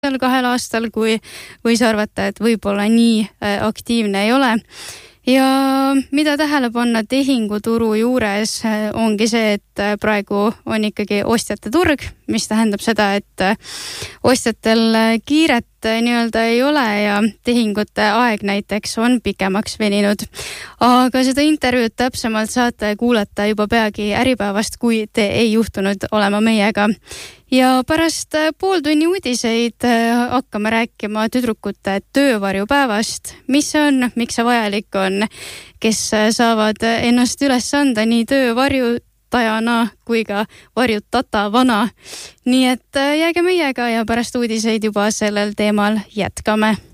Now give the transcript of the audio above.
2 aastal, kui võis arvata, et võib-olla nii aktiivne ei ole. Ja mida tähele panna tehinguturu juures ongi see, et praegu on ikkagi ostjate turg, mis tähendab seda, et ostjatel kiiret nii-öelda ei ole ja tehingute aeg näiteks on pikemaks veninud. Aga seda intervjuud täpsemalt saate kuulata juba peagi Äripäevast, kui te ei juhtunud olema meiega. Ja pärast pooltunni uudiseid hakkame rääkima tüdrukute töövarjupäevast, mis on, miks see vajalik on, kes saavad ennast üles anda nii töövarjutajana kui ka varjutatavana. Nii et jääge meiega ja pärast uudiseid juba sellel teemal jätkame.